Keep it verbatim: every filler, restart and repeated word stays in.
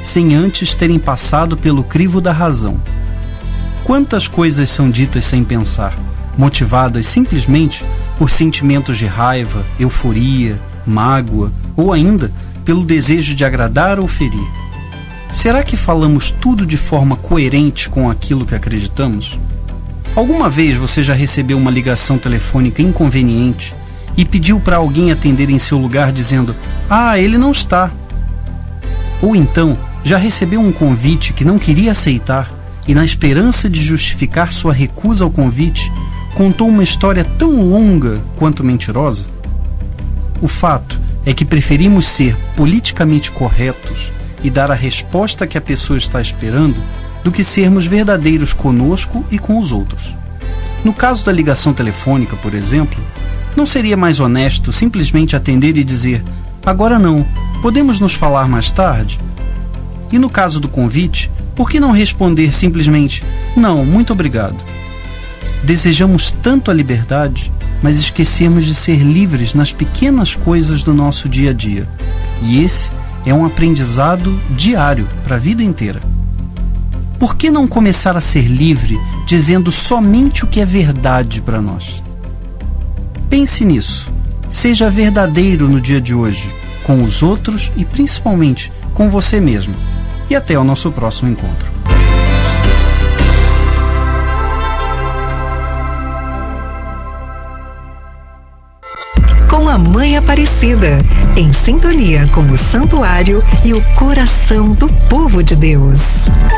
sem antes terem passado pelo crivo da razão. Quantas coisas são ditas sem pensar, motivadas simplesmente por sentimentos de raiva, euforia, mágoa ou ainda pelo desejo de agradar ou ferir? Será que falamos tudo de forma coerente com aquilo que acreditamos? Alguma vez você já recebeu uma ligação telefônica inconveniente e pediu para alguém atender em seu lugar dizendo: "Ah, ele não está"? Ou então, já recebeu um convite que não queria aceitar e, na esperança de justificar sua recusa ao convite, contou uma história tão longa quanto mentirosa? O fato é que preferimos ser politicamente corretos e dar a resposta que a pessoa está esperando do que sermos verdadeiros conosco e com os outros. No caso da ligação telefônica, por exemplo, não seria mais honesto simplesmente atender e dizer: "Agora não, podemos nos falar mais tarde"? E no caso do convite, por que não responder simplesmente: "Não, muito obrigado"? Desejamos tanto a liberdade, mas esquecemos de ser livres nas pequenas coisas do nosso dia a dia. E esse é um aprendizado diário para a vida inteira. Por que não começar a ser livre dizendo somente o que é verdade para nós? Pense nisso. Seja verdadeiro no dia de hoje, com os outros e principalmente com você mesmo. E até o nosso próximo encontro. Com a Mãe Aparecida, em sintonia com o santuário e o coração do povo de Deus.